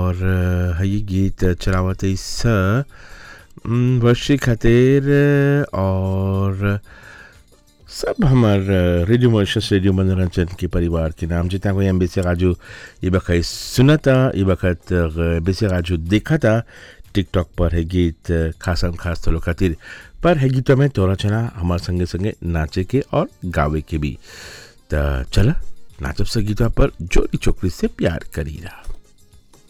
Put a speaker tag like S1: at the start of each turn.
S1: और ये गीत चलावत इस वर्षी खातिर और सब हमार रेडियो मॉरिशस रेडियो मनोरंजन के परिवार के नाम जितना कोई एमबीसी राजू ये बखत सुना था ये बखत एमबीसी राजू देखा था टिकटॉक पर है गीत खास तो लोग खातिर पर है गीतों में तोरा चला हमारे संगे संगे नाचे के और गावे के भी तो चला नाचब से गीतों पर जोड़ी चोकरी से प्यार करी रहा।